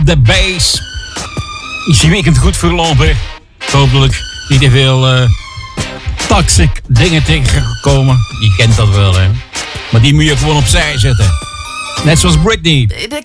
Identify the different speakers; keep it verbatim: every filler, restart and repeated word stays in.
Speaker 1: de bass. Is je weekend goed verlopen? Hopelijk niet te veel uh, toxic dingen tegengekomen. Je kent dat wel, hè. Maar die moet je gewoon opzij zetten. Net zoals Britney.